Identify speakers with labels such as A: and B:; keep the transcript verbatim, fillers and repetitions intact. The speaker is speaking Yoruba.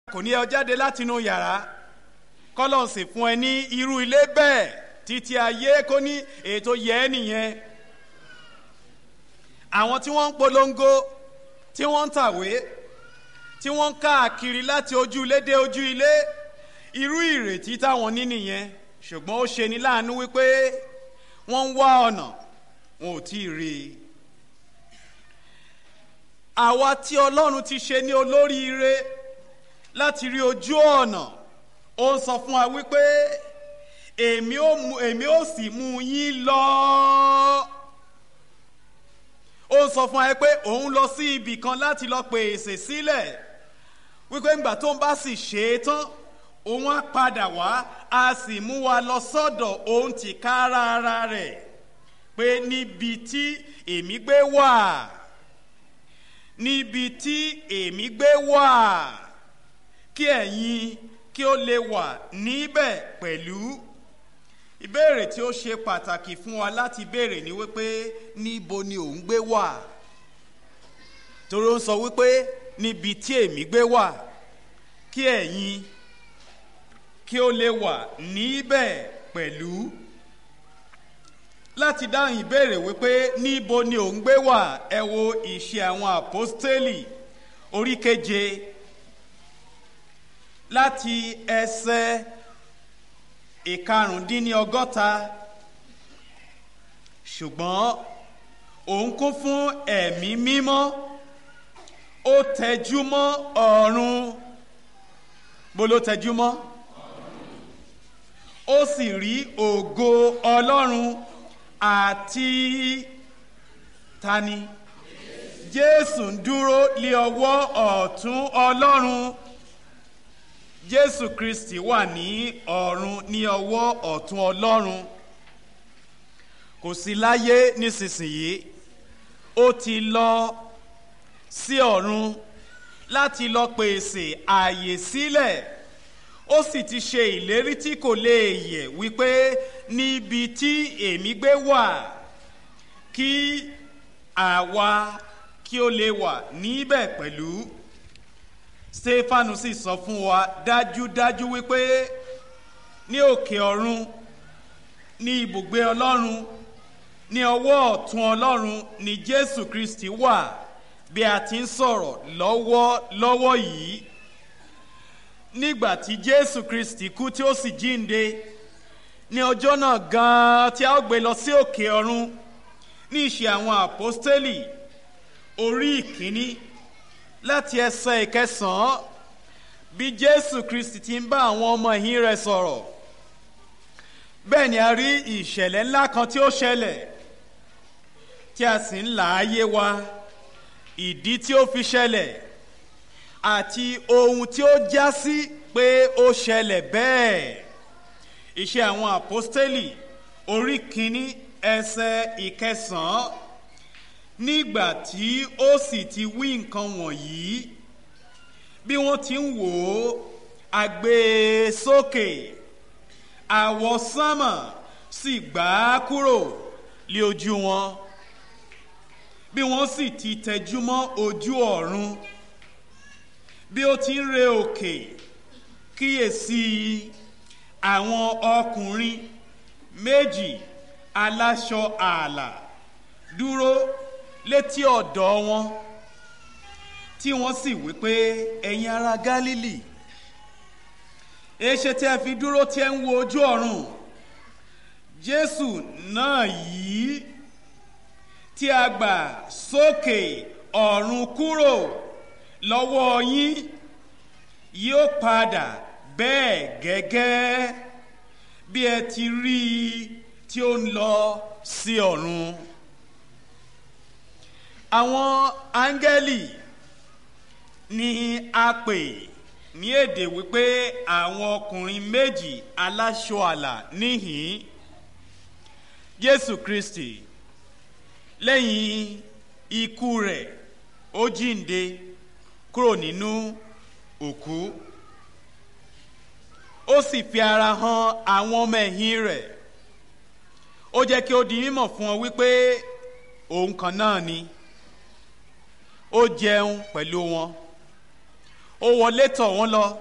A: kò ní ẹ jáde látinú yàrá kọ́lọ́n sì fún ẹ ní irú ilé bẹ́ẹ̀ títí ayé kó ní ètò yẹ ẹ́ nìyẹn. àwọn tí wọ́n ń polongo tí wọ́n ń tàwé tí wọ́n ń káàkiri láti ojú ilé dé ojú ilé irú ìrètí táwọn ní nìyẹn, ṣùgbọ́n ó ṣe ní láàánú wípé wọ́n ń wá ọ̀nà wọn ò tí ì rí i. àwa tí Ọlọ́run ti ṣe ní olóríire láti rí ojú ọ̀nà, ó ń sọ fún wa wípé èmi ó mú èmi ó sì mú yín lọ. ó ń sọ fún wa pé òun lọ sí ibì kan láti lọ pèsè sílẹ̀ wípé ńgbà tó ń bá sì ṣe é tán òun á padà wá a sì mú wa lọ sọ́dọ̀ òun tìkára ara rẹ̀, pé níbi tí èmi gbé wà níbi tí èmi gbé wà kí ẹ̀yin kí ó lè wà níbẹ̀ pẹ̀lú. ìbéèrè tí ó ṣe pàtàkì fún wa láti béèrè ni wípé níbo ni òun gbé wà, torí ó ń sọ wípé níbi tí èmi gbé wà kí ẹ̀yin kí ó lè wà níbẹ̀ pẹ̀lú. láti dáhùn ìbéèrè wípé níbo ni òun gbé wà, ẹ wo Ìṣe àwọn Àpọ́stélì orí keje láti ẹsẹ̀ ìkarùndínlọ́gọ́ta. ṣùgbọ́n òun kún fún ẹ̀mí mímọ́, ó tẹjú mọ́ ọ̀run. bó ló tẹjú mọ́? ó sì rí ògo Ọlọ́run àti tani? Jésù ń dúró lé ọwọ́ ọ̀tún Ọlọ́run. Jésù Kristi wà ní ọ̀run ní ọwọ́ ọ̀tún Ọlọ́run. kò sí láyé nísinsìnyí, ó ti lọ sí ọ̀run láti lọ pèsè ààyè sílẹ̀. ó sì ti ṣe ìlérí tí kò lè yẹ̀ wípé níbi tí èmi gbé wà kí àwa kí ó lè wà níbẹ̀ pẹ̀lú. Stefanu sì sọ fún wa dájúdájú wípé ní òkè ọ̀run ní ibùgbé Ọlọ́run ní ọwọ́ ọ̀tún Ọlọ́run ni Jésù Kristi wà bí a ti ń sọ̀rọ̀ lọ́wọ́ lọ́wọ́ yìí. nígbà tí Jésù Kristi kú tí ó sì jíǹde ní ọjọ́ náà gan-an tí a ó gbé lọ sí òkè ọ̀run ní Ìṣe àwọn Àpọ́stélì orí ìkíní láti ẹsẹ̀ ìkẹsàn-án, bí Jésù Kristi ti ń bá àwọn ọmọ ẹ̀yìn rẹ̀ sọ̀rọ̀. bẹ́ẹ̀ ni a rí ìṣẹ̀lẹ̀ ńlá kan tí ó ṣẹlẹ̀ tí a sì ń là á yé wa ìdí tí ó fi ṣẹlẹ̀ àti ohun tí ó já sí pé ó ṣẹlẹ̀ bẹ́ẹ̀. Ìṣe àwọn Àpọ́stélì orí kìíní ẹsẹ̀ ìkẹsàn-án. nígbà tí ó sì ti wí nǹkan wọ̀nyí, bí wọ́n ti ń wò ó, a gbé e sókè, àwọsánmà sì gbà á kúrò lé ojú wọn. bí wọ́n sì ti tẹjú mọ́ ojú ọ̀run, bí ó ti ń re òkè, kíyèsí àwọn ọkùnrin méjì aláṣọ ààlà dúró létí ọ̀dọ̀ wọn, tí wọ́n sì wí pé ẹ̀yin ará Gálílì, èéṣe tí ẹ fi dúró tí ẹ ń wo ojú ọ̀run? Jésù náà yìí tí a gbà sókè ọ̀run kúrò lọ́wọ́ yín yóò padà bẹ́ẹ̀ gẹ́gẹ́ bí ẹ ti rí i tí ó ń lọ sí ọ̀run. Àwọn áńgẹ́lì ni a pè ní èdè wípé àwọn ọkùnrin méjì aláṣọ àlà níhìn. Jésù Kristi lẹ́yìn ikú rẹ̀ ó jíǹde kúrò nínú òkú, ó sì fi ara hàn àwọn ọmọ ẹ̀yìn rẹ̀. ó jẹ́ kí ó di mímọ̀ fún wọn wípé òun kan náà ni. ó jẹun pẹ̀lú wọn, ó wọlé tọ̀ wọ́n lọ